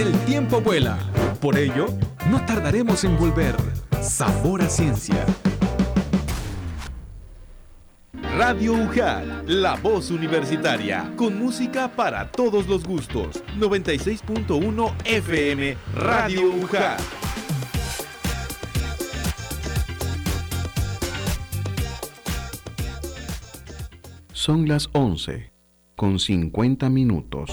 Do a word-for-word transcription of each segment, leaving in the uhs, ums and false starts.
el tiempo vuela. Por ello, no tardaremos en volver. Sabor a Ciencia. Radio U J A T, la voz universitaria, con música para todos los gustos. noventa y seis punto uno F M, Radio U J A T. Son las once, con cincuenta minutos.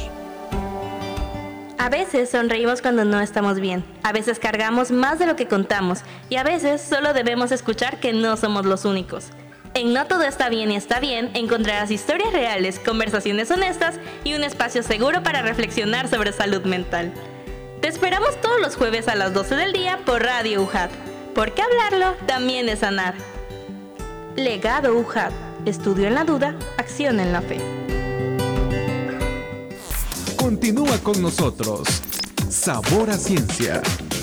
A veces sonreímos cuando no estamos bien, a veces cargamos más de lo que contamos y a veces solo debemos escuchar que no somos los únicos. En No Todo Está Bien y Está Bien encontrarás historias reales, conversaciones honestas y un espacio seguro para reflexionar sobre salud mental. Te esperamos todos los jueves a las doce del día por Radio U J A T, porque hablarlo también es sanar. Legado U J A T, estudio en la duda, acción en la fe. Continúa con nosotros. Sabor a Ciencia.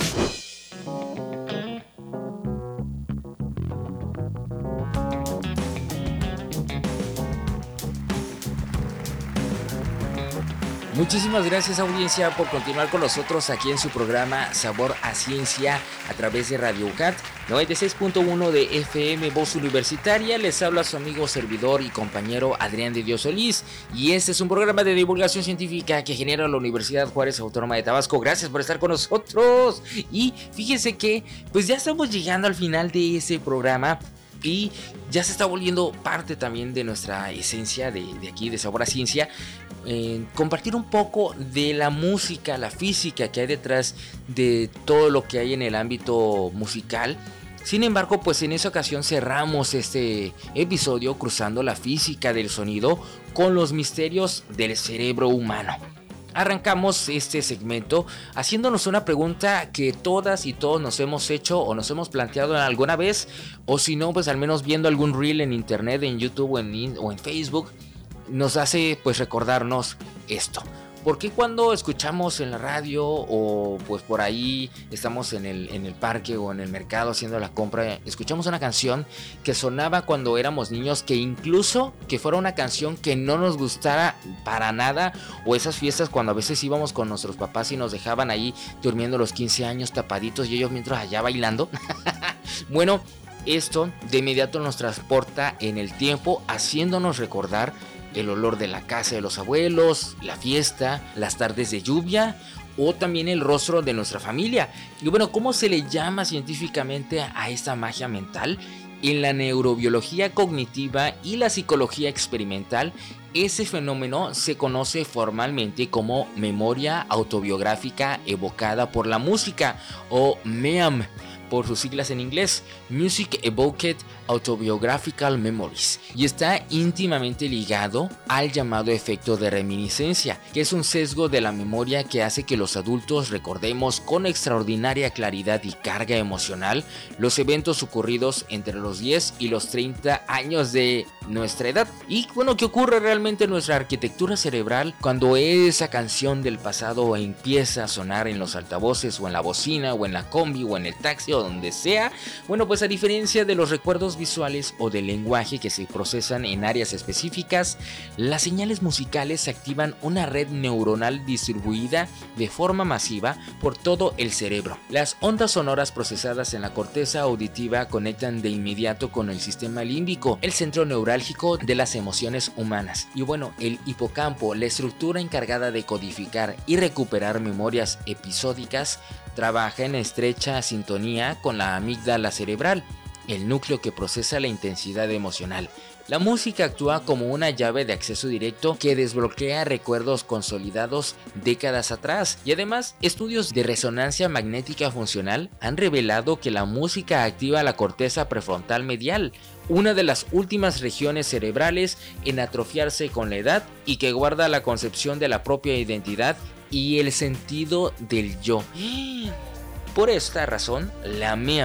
Muchísimas gracias, audiencia, por continuar con nosotros aquí en su programa Sabor a Ciencia a través de Radio U J A T noventa y seis punto uno de F M, Voz Universitaria. Les habla su amigo, servidor y compañero Adrián de Dios Solís, y este es un programa de divulgación científica que genera la Universidad Juárez Autónoma de Tabasco. Gracias por estar con nosotros. Y fíjense que pues ya estamos llegando al final de ese programa y ya se está volviendo parte también de nuestra esencia de, de aquí de Sabor a Ciencia. Eh, compartir un poco de la música, la física que hay detrás de todo lo que hay en el ámbito musical. Sin embargo, pues en esa ocasión cerramos este episodio cruzando la física del sonido con los misterios del cerebro humano. Arrancamos este segmento haciéndonos una pregunta que todas y todos nos hemos hecho o nos hemos planteado alguna vez, o si no, pues al menos viendo algún reel en internet, en YouTube o en, o en Facebook, nos hace pues recordarnos esto. ¿Por qué cuando escuchamos en la radio o pues por ahí estamos en el, en el parque o en el mercado haciendo la compra, escuchamos una canción que sonaba cuando éramos niños, que incluso que fuera una canción que no nos gustara para nada, o esas fiestas cuando a veces íbamos con nuestros papás y nos dejaban ahí durmiendo los quince años tapaditos y ellos mientras allá bailando? Bueno, esto de inmediato nos transporta en el tiempo, haciéndonos recordar el olor de la casa de los abuelos, la fiesta, las tardes de lluvia o también el rostro de nuestra familia. Y bueno, ¿cómo se le llama científicamente a esta magia mental? En la neurobiología cognitiva y la psicología experimental, ese fenómeno se conoce formalmente como memoria autobiográfica evocada por la música, o M E A M, por sus siglas en inglés, Music Evoked Autobiographical Memories, y está íntimamente ligado al llamado efecto de reminiscencia, que es un sesgo de la memoria que hace que los adultos recordemos con extraordinaria claridad y carga emocional los eventos ocurridos entre los diez y los treinta años de nuestra edad. Y bueno, ¿qué ocurre realmente en nuestra arquitectura cerebral cuando esa canción del pasado empieza a sonar en los altavoces o en la bocina o en la combi o en el taxi o donde sea? Bueno, pues a diferencia de los recuerdos visuales o del lenguaje que se procesan en áreas específicas, las señales musicales activan una red neuronal distribuida de forma masiva por todo el cerebro. Las ondas sonoras procesadas en la corteza auditiva conectan de inmediato con el sistema límbico, el centro neurálgico de las emociones humanas. Y bueno, el hipocampo, la estructura encargada de codificar y recuperar memorias episódicas, trabaja en estrecha sintonía con la amígdala cerebral, el núcleo que procesa la intensidad emocional. La música actúa como una llave de acceso directo que desbloquea recuerdos consolidados décadas atrás, y además estudios de resonancia magnética funcional han revelado que la música activa la corteza prefrontal medial, una de las últimas regiones cerebrales en atrofiarse con la edad y que guarda la concepción de la propia identidad y el sentido del yo. Por esta razón, la M E A M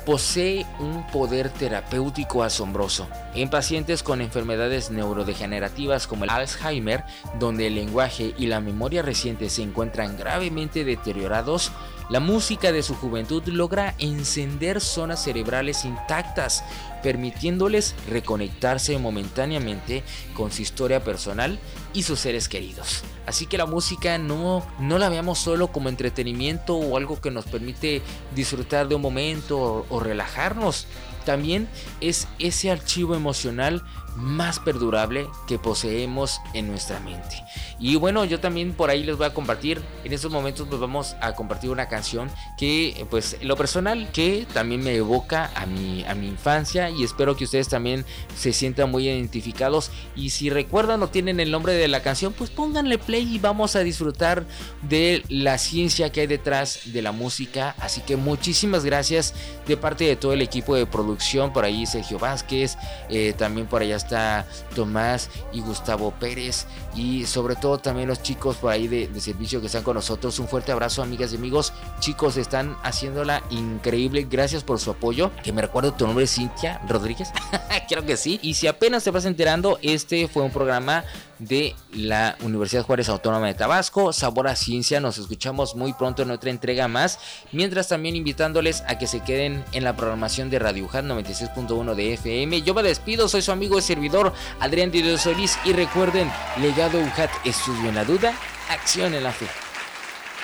posee un poder terapéutico asombroso. En pacientes con enfermedades neurodegenerativas como el Alzheimer, donde el lenguaje y la memoria reciente se encuentran gravemente deteriorados, la música de su juventud logra encender zonas cerebrales intactas, permitiéndoles reconectarse momentáneamente con su historia personal y sus seres queridos. Así que la música no, no la veamos solo como entretenimiento o algo que nos permite disfrutar de un momento o, o relajarnos. También es ese archivo emocional más perdurable que poseemos en nuestra mente. Y bueno, yo también por ahí les voy a compartir, en estos momentos pues vamos a compartir una canción que pues en lo personal que también me evoca a mi, a mi infancia, y espero que ustedes también se sientan muy identificados, y si recuerdan o tienen el nombre de la canción, pues pónganle play y vamos a disfrutar de la ciencia que hay detrás de la música. Así que muchísimas gracias de parte de todo el equipo de producción, por ahí Sergio Vázquez, eh, también por allá está Tomás y Gustavo Pérez, y sobre todo también los chicos por ahí de, de servicio que están con nosotros. Un fuerte abrazo, amigas y amigos. Chicos, están haciéndola increíble, gracias por su apoyo. Que me recuerdo tu nombre, Cintia Rodríguez. Creo que sí. Y si apenas te vas enterando, este fue un programa de la Universidad Juárez Autónoma de Tabasco, Sabor a Ciencia. Nos escuchamos muy pronto en otra entrega más, mientras también invitándoles a que se queden en la programación de Radio UJAT noventa y seis punto uno de F M. Yo me despido, soy su amigo y servidor Adrián Díaz Solís, y recuerden, legado UJAT, estudio en la duda, acción en la fe.